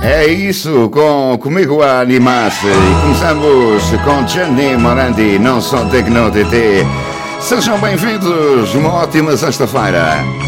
É isso, comigo a animar-se. E começamos com Gianni Morandi, não só Tecno TT. Sejam bem-vindos, uma ótima sexta-feira.